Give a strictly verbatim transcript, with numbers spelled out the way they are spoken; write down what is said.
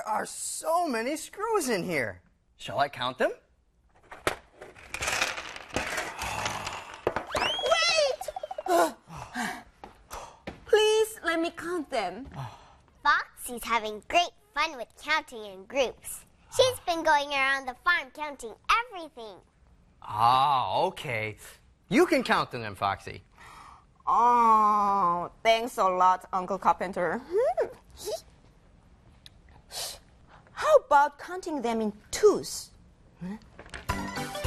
are so many screws in here. Shall I count them? Wait! Please let me count them. Foxy's having great fun with counting in groups. She's been going around the farm counting everything. Ah, okay. You can count them then, Foxy. Oh, thanks a lot, Uncle Carpenter. How about counting them in twos?